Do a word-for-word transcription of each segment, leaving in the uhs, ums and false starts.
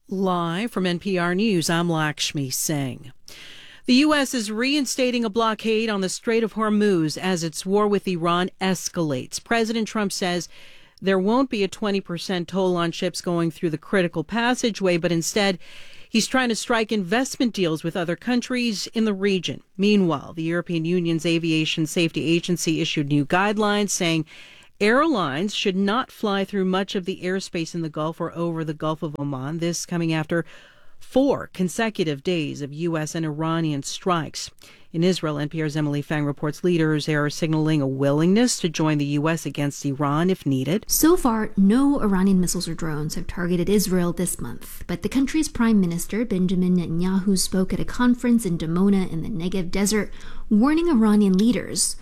Live from N P R News, I'm Lakshmi Singh. The U S is reinstating a blockade on the Strait of Hormuz as its war with Iran escalates. President Trump says there won't be a twenty percent toll on ships going through the critical passageway, but instead he's trying to strike investment deals with other countries in the region. Meanwhile, the European Union's Aviation Safety Agency issued new guidelines saying airlines should not fly through much of the airspace in the Gulf or over the Gulf of Oman. This coming after four consecutive days of U S and Iranian strikes. In Israel, N P R's Emily Fang reports leaders are signaling a willingness to join the U S against Iran if needed. So far, no Iranian missiles or drones have targeted Israel this month. But the country's prime minister, Benjamin Netanyahu, spoke at a conference in Dimona in the Negev desert, warning Iranian leaders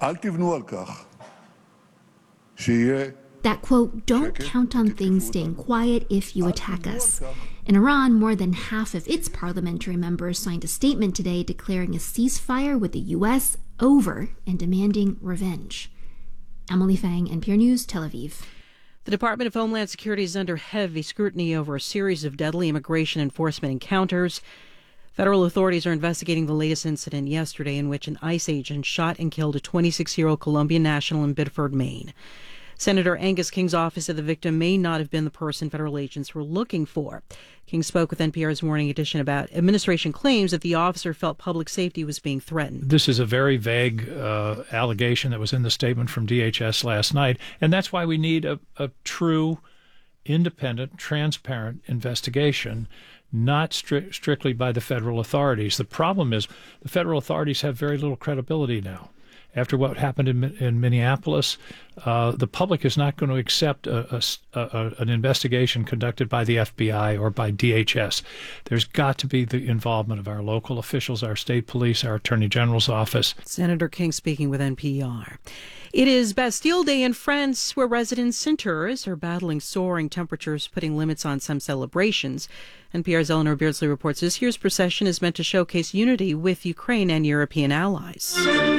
that, quote, don't count on things staying quiet if you attack us. In Iran, more than half of its parliamentary members signed a statement today declaring a ceasefire with the U S over and demanding revenge. Emily Fang, N P R News, Tel Aviv. The Department of Homeland Security is under heavy scrutiny over a series of deadly immigration enforcement encounters. Federal authorities are investigating the latest incident yesterday in which an ICE agent shot and killed a twenty-six-year-old Colombian national in Biddeford, Maine. Senator Angus King's office said the victim may not have been the person federal agents were looking for. King spoke with N P R's Morning Edition about administration claims that the officer felt public safety was being threatened. This is a very vague uh, allegation that was in the statement from D H S last night, and that's why we need a, a true, independent, transparent investigation, not stri- strictly by the federal authorities. The problem is the federal authorities have very little credibility now. After what happened in, in Minneapolis, uh, the public is not going to accept a, a, a, an investigation conducted by the F B I or by D H S. There's got to be the involvement of our local officials, our state police, our Attorney General's office. Senator King speaking with N P R. It is Bastille Day in France, where residents and tourists are battling soaring temperatures, putting limits on some celebrations. N P R's Eleanor Beardsley reports this year's procession is meant to showcase unity with Ukraine and European allies.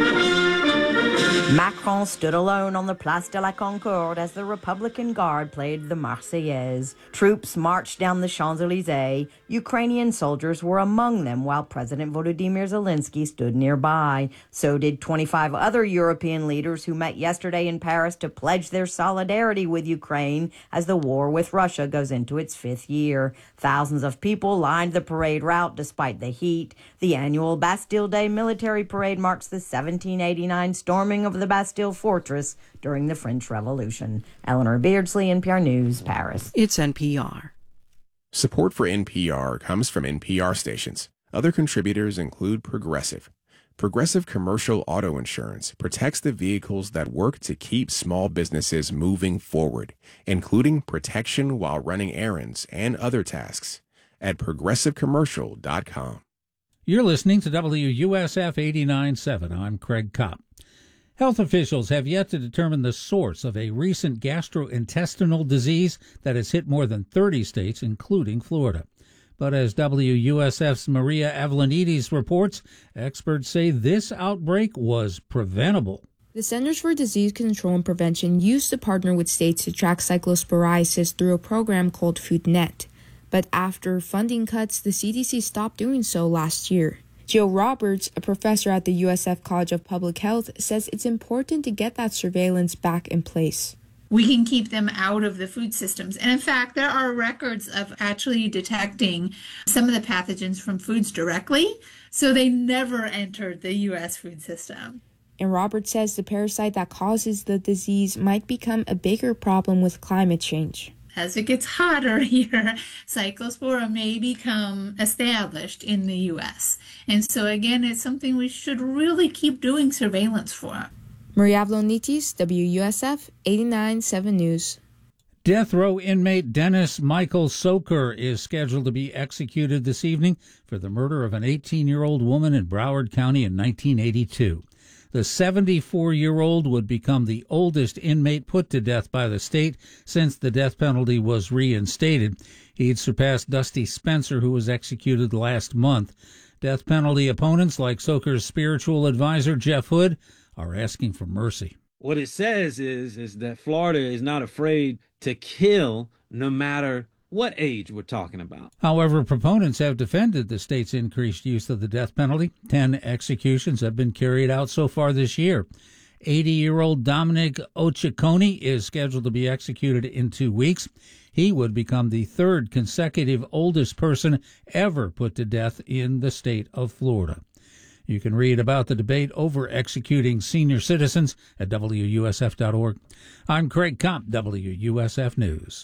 Macron stood alone on the Place de la Concorde as the Republican Guard played the Marseillaise. Troops marched down the Champs-Élysées. Ukrainian soldiers were among them while President Volodymyr Zelensky stood nearby. So did twenty-five other European leaders who met yesterday in Paris to pledge their solidarity with Ukraine as the war with Russia goes into its fifth year. Thousands of people lined the parade route despite the heat. The annual Bastille Day military parade marks the seventeen eighty-nine storming of the Bastille Fortress during the French Revolution. Eleanor Beardsley, N P R News, Paris. It's N P R. Support for N P R comes from N P R stations. Other contributors include Progressive. Progressive Commercial Auto Insurance protects the vehicles that work to keep small businesses moving forward, including protection while running errands and other tasks. At progressive commercial dot com. You're listening to W U S F eighty-nine point seven. I'm Craig Kopp. Health officials have yet to determine the source of a recent gastrointestinal disease that has hit more than thirty states, including Florida. But as W U S F's Maria Avlanides reports, experts say this outbreak was preventable. The Centers for Disease Control and Prevention used to partner with states to track cyclosporiasis through a program called FoodNet. But after funding cuts, the C D C stopped doing so last year. Jill Roberts, a professor at the U S F College of Public Health, says it's important to get that surveillance back in place. We can keep them out of the food systems. And in fact, there are records of actually detecting some of the pathogens from foods directly, so they never entered the U S food system. And Roberts says the parasite that causes the disease might become a bigger problem with climate change. As it gets hotter here, Cyclospora may become established in the U S. And so again, it's something we should really keep doing surveillance for. Maria Avlonitis, W U S F eighty-nine point seven News. Death row inmate Dennis Michael Soker is scheduled to be executed this evening for the murder of an eighteen-year-old woman in Broward County in nineteen eighty-two. The seventy-four-year-old would become the oldest inmate put to death by the state since the death penalty was reinstated. He'd surpassed Dusty Spencer, who was executed last month. Death penalty opponents like Soker's spiritual advisor, Jeff Hood, are asking for mercy. What it says is, is that Florida is not afraid to kill no matter what age we're talking about. However, proponents have defended the state's increased use of the death penalty. Ten executions have been carried out so far this year. eighty-year-old Dominic Ochikoni is scheduled to be executed in two weeks. He would become the third consecutive oldest person ever put to death in the state of Florida. You can read about the debate over executing senior citizens at W U S F dot org. I'm Craig Komp, W U S F News.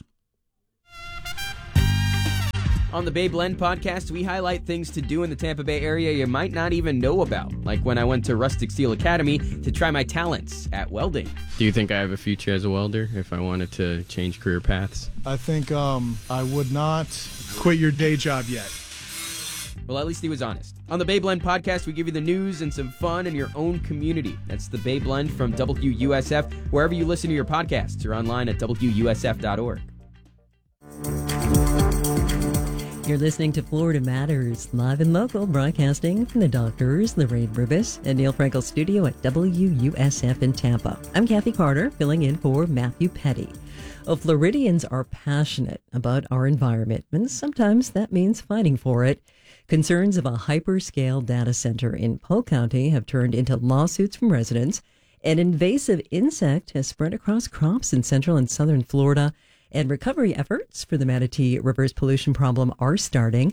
On the Bay Blend podcast, we highlight things to do in the Tampa Bay area you might not even know about, like when I went to Rustic Steel Academy to try my talents at welding. Do you think I have a future as a welder if I wanted to change career paths? I think um, I would not quit your day job yet. Well, at least he was honest. On the Bay Blend podcast, we give you the news and some fun in your own community. That's the Bay Blend from W U S F, wherever you listen to your podcasts, or online at W U S F dot org. You're listening to Florida Matters, live and local, broadcasting from the Doctors, Lorraine Rubis, and Neil Frankel studio at W U S F in Tampa. I'm Kathy Carter, filling in for Matthew Petty. Well, Floridians are passionate about our environment, and sometimes that means fighting for it. Concerns of a hyperscale data center in Polk County have turned into lawsuits from residents. An invasive insect has spread across crops in central and southern Florida, and recovery efforts for the Manatee River's pollution problem are starting.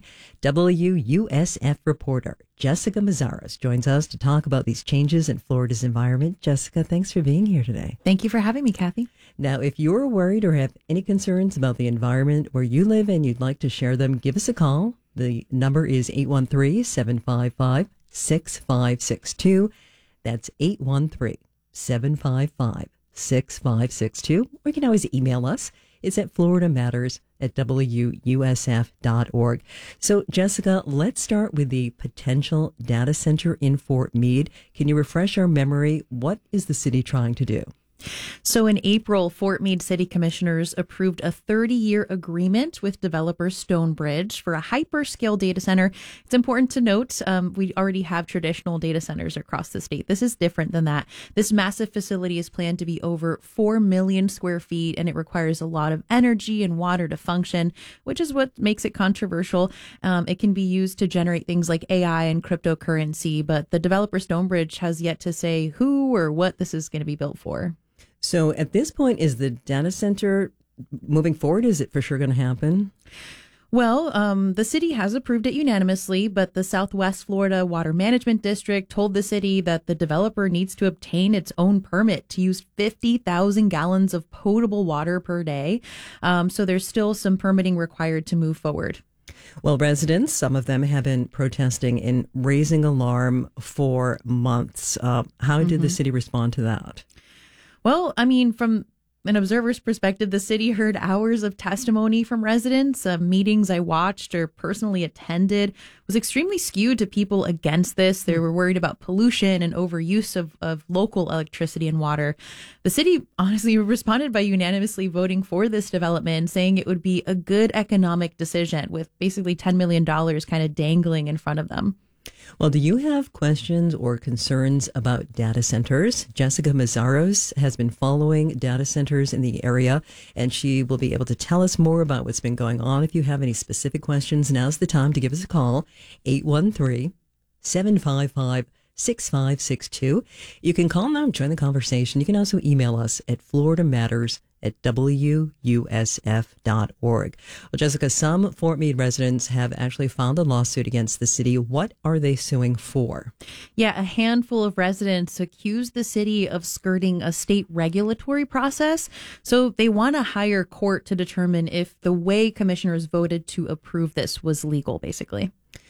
W U S F reporter Jessica Mazzaros joins us to talk about these changes in Florida's environment. Jessica, thanks for being here today. Thank you for having me, Kathy. Now, if you're worried or have any concerns about the environment where you live and you'd like to share them, give us a call. The number is eight one three, seven five five, six five six two. That's eight one three, seven five five, six five six two. Or you can always email us. It's at Florida Matters at W U S F dot org. So, Jessica, let's start with the potential data center in Fort Meade. Can you refresh our memory? What is the city trying to do? So in April, Fort Meade City Commissioners approved a thirty-year agreement with developer Stonebridge for a hyperscale data center. It's important to note um, we already have traditional data centers across the state. This is different than that. This massive facility is planned to be over four million square feet, and it requires a lot of energy and water to function, which is what makes it controversial. Um, it can be used to generate things like A I and cryptocurrency, but the developer Stonebridge has yet to say who or what this is going to be built for. So at this point, is the data center moving forward? Is it for sure going to happen? Well, um, the city has approved it unanimously, but the Southwest Florida Water Management District told the city that the developer needs to obtain its own permit to use fifty thousand gallons of potable water per day. Um, so there's still some permitting required to move forward. Well, residents, some of them have been protesting and raising alarm for months. Uh, how did mm-hmm. the city respond to that? Well, I mean, from an observer's perspective, the city heard hours of testimony from residents. Uh, meetings I watched or personally attended was extremely skewed to people against this. They were worried about pollution and overuse of, of local electricity and water. The city honestly responded by unanimously voting for this development, saying it would be a good economic decision with basically ten million dollars kind of dangling in front of them. Well, do you have questions or concerns about data centers? Jessica Mazzaros has been following data centers in the area, and she will be able to tell us more about what's been going on. If you have any specific questions, now's the time to give us a call, eight one three, seven five five, six five six two. You can call now and join the conversation. You can also email us at Florida Matters at W U S F dot org. Well, Jessica, some Fort Meade residents have actually filed a lawsuit against the city. What are they suing for? Yeah, a handful of residents accused the city of skirting a state regulatory process. So they want a higher court to determine if the way commissioners voted to approve this was legal, basically.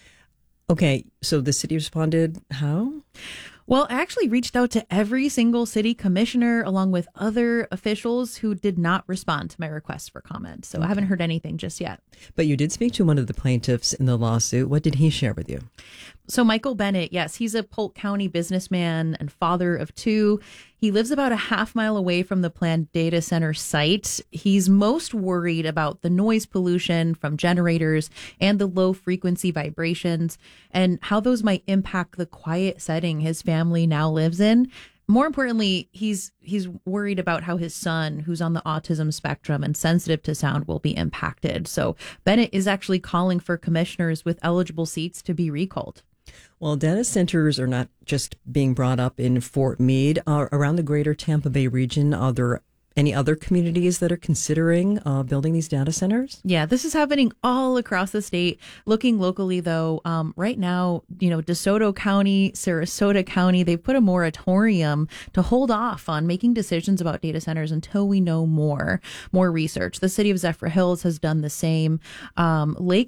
Okay, so the city responded how? Well, I actually reached out to every single city commissioner along with other officials who did not respond to my request for comment. So okay. I haven't heard anything just yet. But you did speak to one of the plaintiffs in the lawsuit. What did he share with you? So Michael Bennett, yes, he's a Polk County businessman and father of two. He lives about a half mile away from the planned data center site. He's most worried about the noise pollution from generators and the low frequency vibrations and how those might impact the quiet setting his family now lives in. More importantly, he's he's worried about how his son, who's on the autism spectrum and sensitive to sound, will be impacted. So Bennett is actually calling for commissioners with eligible seats to be recalled. Well, data centers are not just being brought up in Fort Meade. Uh, around the greater Tampa Bay region, are there any other communities that are considering uh, building these data centers? Yeah, this is happening all across the state. Looking locally, though, um, right now, you know, DeSoto County, Sarasota County, they've put a moratorium to hold off on making decisions about data centers until we know more, more research. The city of Zephyr Hills has done the same. Um, Lake